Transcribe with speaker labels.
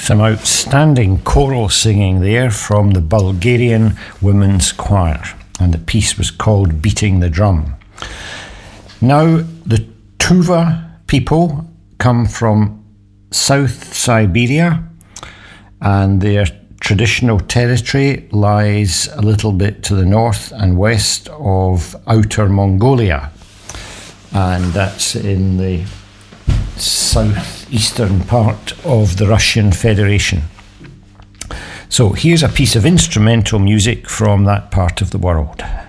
Speaker 1: Some outstanding choral singing there from the Bulgarian Women's Choir, and the piece was called Beating the Drum. Now, the Tuva people come from South Siberia, and their traditional territory lies a little bit to the north and west of Outer Mongolia, and that's in the southeastern part of the Russian Federation. So here's a piece of instrumental music from that part of the world.